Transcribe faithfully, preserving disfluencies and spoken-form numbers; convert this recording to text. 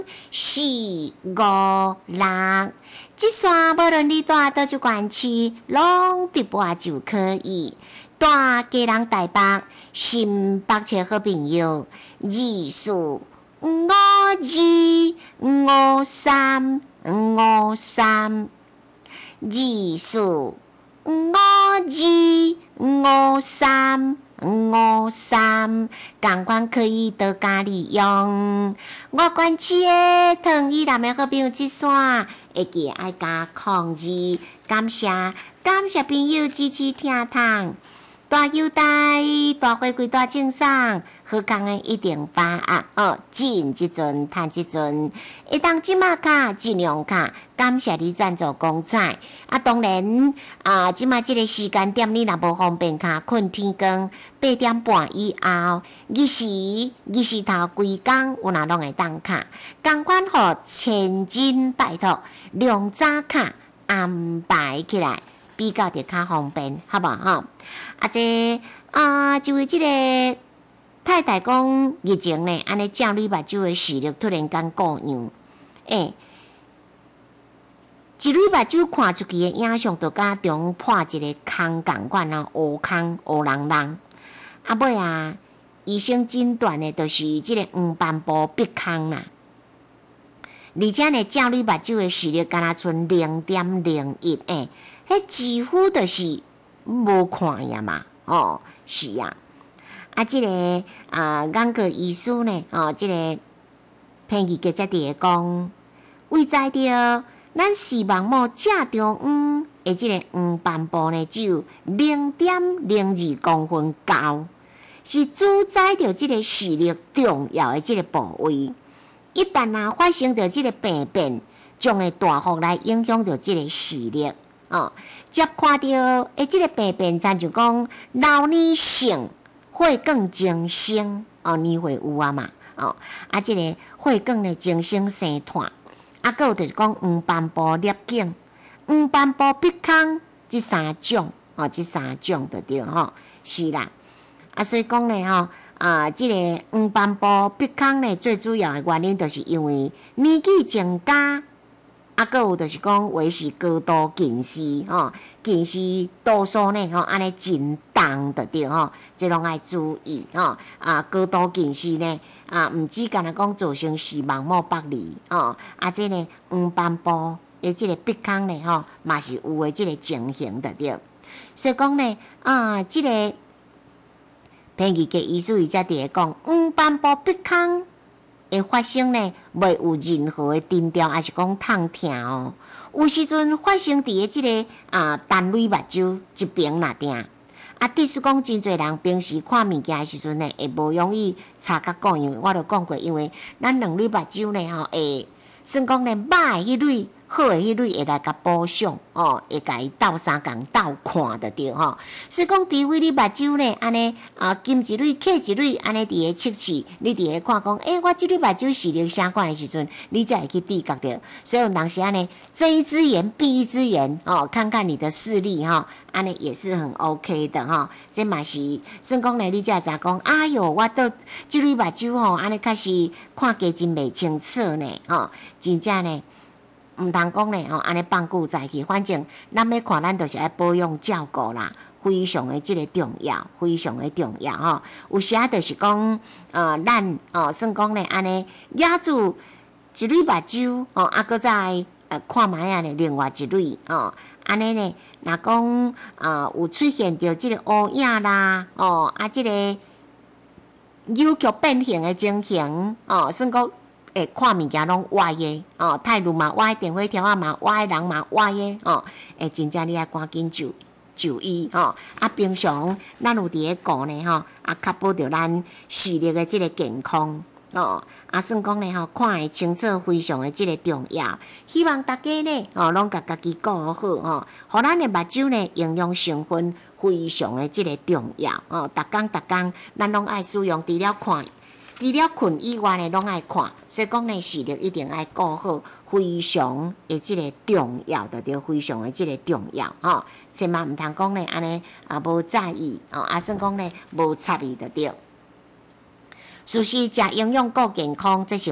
四、五、六，这线无论你住倒一县市，拢直播就可以。住家人台北，新北市好朋友，二四五二五三五三，二四五二五三。五三，同款可以多加利用。我关市的糖衣南的好朋友这线，会记爱加抗二，感谢感谢朋友支持听糖，大优待，大回馈，大赠送，好康的一定发啊！哦，进即阵，趁即阵，会当即马卡、尽量卡，感谢你赞助公仔。啊，当然啊，即马即个时间点，你若无方便卡，困天光八点半以后，日时日时头规工，有若拢会当卡。共款互千金拜托，量早卡安排起来，比较着较方便，好无吼？啊，这啊，就为即个太太讲疫情呢，安尼照你目睭的视力突然间过样，诶、欸，一蕊目睭看出去的影像，就甲中破一个空共款啊，乌空乌人人。啊尾啊，医生诊断的就是即个黄斑部闭空啦，而且呢，照你目睭的视力，敢若剩零点零一诶，迄几乎就是无看呀嘛，哦，是啊。啊，即、這个啊，眼科医师呢，哦，即、這个偏见记者伫个讲，为知着咱视网膜正中央的即个黄斑部呢，只有零点零二公分高，是主宰着即个视力重要的即个部位。一旦啊发生着即个病变，将会大幅来影响着即个视力。哦，接看到诶，即个病变，咱就讲老年性血管增生，哦，年岁有啊嘛，哦，啊，即、這个血管的增生生脱，啊，佮有就是讲黄斑部裂颈、黄斑部闭空，即三种，哦，即三种就对吼，是啦，啊，所以讲呢，吼、哦，啊，即、這个黄斑部闭空呢，最主要的原因就是因为年纪增加。啊，佮有就是讲，维是高度近视吼，近视度数呢吼，安尼真重着对吼，即拢爱注意吼。啊，高度近视呢，啊，毋止干若讲造成视网膜剥离吼，啊，即个黄斑部的即个闭空呢吼，嘛是有诶即个情形着对。所以讲呢，啊，即、這个偏见嘅医师伊则伫个讲，黄斑部闭空会发生呢，袂有任何的征兆，还是讲痛痛哦。有时阵发生伫个即个啊单蕊目睭一边若定，啊，即使讲真侪人平时看物件的时阵呢，会无容易察觉讲，因为我著讲过，因为咱两蕊目睭呢吼，会算讲呢歹迄蕊。好诶，迄类会来甲补偿哦，会甲伊斗相共斗看着对吼。所以讲，除非你目睭呢，安尼啊，金一蕊、刻一蕊，安尼伫个测试，你伫个看讲，诶、欸，我即蕊目睭视力啥款诶时阵，你才会去知觉着。所以有当时安尼睁一只眼闭一只眼哦，看看你的视力哈，安尼也是很 OK 的哈。这嘛是算讲呢，你才会知讲，哎哟，我倒即蕊目睭吼，安尼开始看加真袂清楚呢，吼，真正呢。毋通讲呢，吼，安尼放久在去，反正咱要看，咱就是爱保养照顾啦，非常的即个重要，非常的重要吼。有时啊，就是讲，呃，咱哦，算讲呢，安尼压住一蕊目睭，哦，啊，搁再呃看卖啊呢，另外一蕊，哦，安尼呢，若讲啊有出现着即个乌影啦，哦，啊，即、這个扭曲变形的情形，哦，算讲。诶，看物件拢歪的哦，太阳嘛歪，电火条啊嘛歪，人嘛歪的哦。诶，真正你爱赶紧就就医吼。啊，平常咱有伫个顾呢吼，啊，确保着咱视力的即个健康哦。啊，算讲呢吼，看会清楚非常的即个重要。希望大家呢哦，拢甲家己顾好吼，互咱的目睭呢营养成分非常的即个重要哦。逐工逐工，咱拢爱使用，除了看。除了困以外呢，拢爱看，所以讲呢，视力一定爱顾好，非常的即个重要的，对，非常的即个重要吼。千万毋通讲呢，安尼啊无在意哦，啊算讲呢无插意的对。事实食营养顾健康，这是。